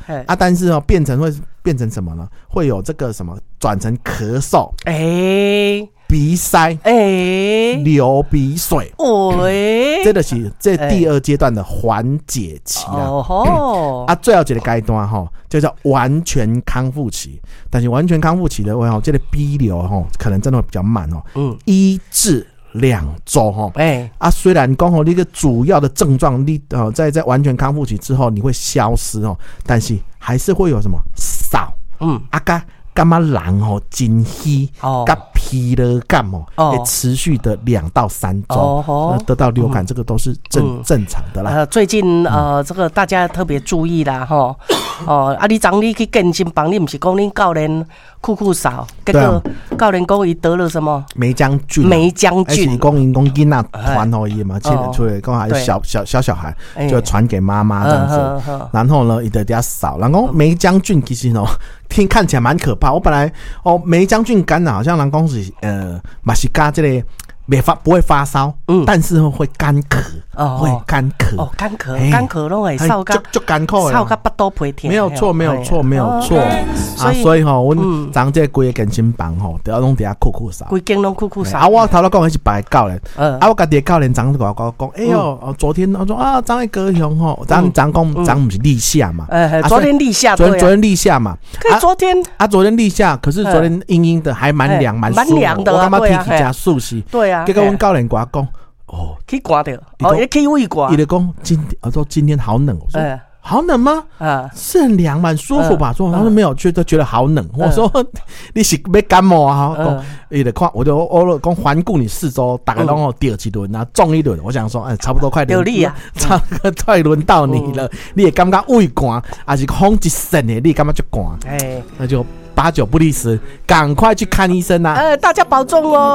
但是变成什么呢？会有这个什么转成咳嗽，鼻塞，流鼻水，这个是这第2阶段的缓解期啦。最后一个阶段就叫完全康复期。但是完全康复期的话，这个鼻流可能真的会比较慢1至2周虽然讲那个主要的症状你在完全康复期之后你会消失但是还是会有什么扫干嘛人真虚跟疲劳感会持续的2到3周得到流感，这个都是正常的啦。 最近这个大家特别注意啦你昨你去健身房，你不是讲你教练酷扫，结果教练讲伊得了什么梅将军，而且讲因讲囡仔传给伊嘛，出来讲还有小孩就传给妈妈这样子，然后呢伊就在扫，然后梅将军其实看起来蛮可怕。我本来梅将军感染好像人讲是嘛是加这个不会发烧，但是会干咳，会干咳， 干咳拢会扫到就干咳了， 扫到巴肚皮疼， 没有错所以我们咱这规个健身房都要弄底下酷扫， 规间拢酷扫。 我头头讲的是白教练，我家己的教练长就跟我讲，哎呦，昨天我说张的高雄咱讲不是立夏嘛， 昨天立夏， 昨天立夏嘛， 可是昨天立夏，可是昨天阴阴的，还蛮凉，蛮凉的， 我干嘛提起加素食？ 对啊。 结果阮教练跟我讲， 去刮掉，也可以胃刮。 伊就讲今天好冷，我说好冷吗？是很凉蛮舒服吧？说他说没有，觉得好冷。我说你是要感冒啊？伊就看，我就讲环顾你四周，大概拢第2轮啊，中1轮。我想说，差不多快轮到你了，你也感觉胃寒，还是风一阵的，你感觉就寒？那就8九不离10，赶快去看医生啊！ 大家保重哦。